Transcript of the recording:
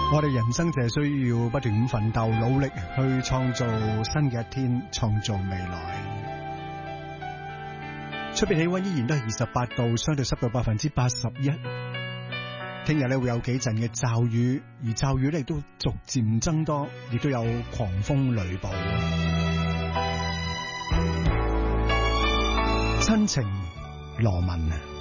我哋人生就係需要不斷咁奮鬥，努力去創造新嘅一天，創造未來。出邊氣溫依然都係28度，相對濕度81%。聽日咧會有幾陣嘅驟雨，而驟雨咧亦都逐漸增多，亦都有狂風雷暴。親情羅文。